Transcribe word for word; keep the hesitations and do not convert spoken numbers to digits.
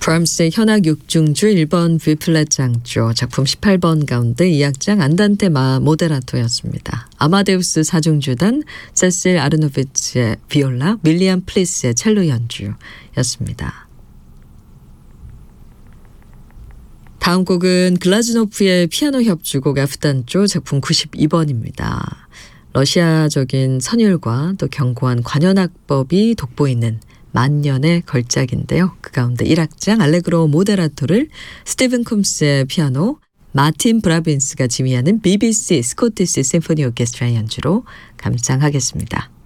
브람스의 현악 육 중주 일 번 B플랫 장조 작품 십팔 번 가운데 이 악장 안단테 마 모데라토였습니다. 아마데우스 사 중주단 세실 아르노비츠의 비올라, 밀리안 플리스의 첼로 연주였습니다. 다음 곡은 글라즈노프의 피아노 협주곡 F단조 작품 구십이 번입니다. 러시아적인 선율과 또 견고한 관현악법이 돋보이는 만년의 걸작인데요. 그 가운데 일 악장 알레그로 모데라토를 스티븐 쿰스의 피아노, 마틴 브라빈스가 지휘하는 비비씨 스코티시 심포니 오케스트라의 연주로 감상하겠습니다.